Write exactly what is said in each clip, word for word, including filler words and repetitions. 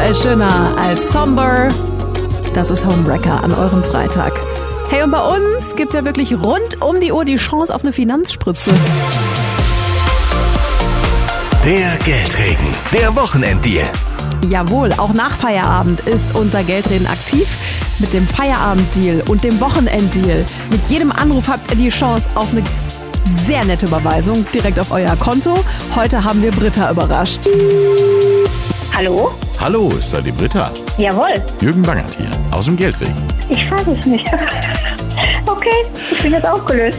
ist schöner als Somber. Das ist Homewrecker an eurem Freitag. Hey, und bei uns gibt's ja wirklich rund um die Uhr die Chance auf eine Finanzspritze. Der Geldregen, der Wochenenddeal. Jawohl, auch nach Feierabend ist unser Geldreden aktiv mit dem Feierabenddeal und dem Wochenenddeal. Mit jedem Anruf habt ihr die Chance auf eine sehr nette Überweisung direkt auf euer Konto. Heute haben wir Britta überrascht. Hallo? Hallo, ist da die Britta? Jawohl. Jürgen Bangert hier, aus dem Geldregen. Ich weiß es nicht. Okay, ich bin jetzt aufgelöst.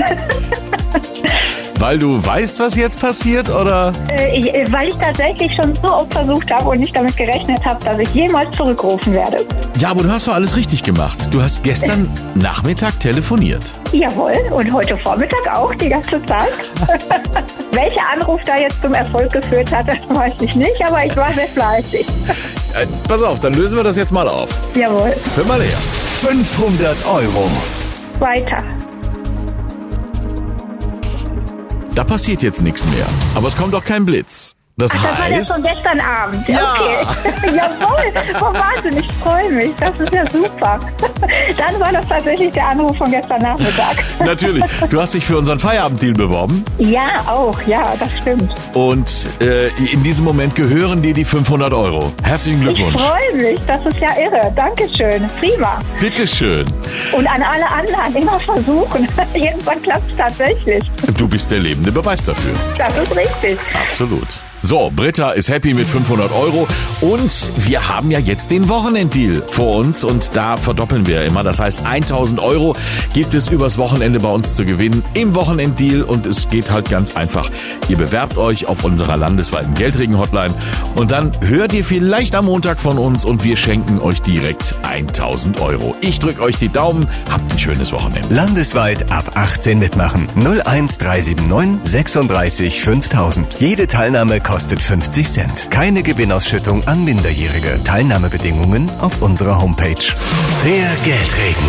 Weil du weißt, was jetzt passiert, oder? Äh, ich, weil ich tatsächlich schon so oft versucht habe und nicht damit gerechnet habe, dass ich jemals zurückrufen werde. Ja, aber du hast doch alles richtig gemacht. Du hast gestern Nachmittag telefoniert. Jawohl, und heute Vormittag auch, die ganze Zeit. Welcher Anruf da jetzt zum Erfolg geführt hat, das weiß ich nicht, aber ich war sehr fleißig. Äh, pass auf, dann lösen wir das jetzt mal auf. Jawohl. Hör mal her. fünfhundert Euro. Weiter. Da passiert jetzt nichts mehr. Aber es kommt auch kein Blitz. Das Ach, das war der heißt... von gestern Abend. Ja. Okay. Jawohl. Oh, Wahnsinn, ich freue mich. Das ist ja super. Dann war das tatsächlich der Anruf von gestern Nachmittag. Natürlich. Du hast dich für unseren Feierabenddeal beworben. Ja, auch. Ja, das stimmt. Und äh, in diesem Moment gehören dir die fünfhundert Euro. Herzlichen Glückwunsch. Ich freue mich. Das ist ja irre. Dankeschön. Prima. Bitteschön. Und an alle anderen immer versuchen. Irgendwann klappt es tatsächlich. Du bist der lebende Beweis dafür. Das ist richtig. Absolut. So, Britta ist happy mit fünfhundert Euro und wir haben ja jetzt den Wochenenddeal vor uns und da verdoppeln wir immer. Das heißt, tausend Euro gibt es übers Wochenende bei uns zu gewinnen im Wochenenddeal und es geht halt ganz einfach. Ihr bewerbt euch auf unserer landesweiten Geldregen-Hotline und dann hört ihr vielleicht am Montag von uns und wir schenken euch direkt tausend Euro. Ich drücke euch die Daumen, habt ein schönes Wochenende. Landesweit ab achtzehn mitmachen. null eins drei sieben neun sechsunddreißig fünftausend. Jede Teilnahme kostet fünfzig Cent. Keine Gewinnausschüttung an Minderjährige. Teilnahmebedingungen auf unserer Homepage. Der Geldregen.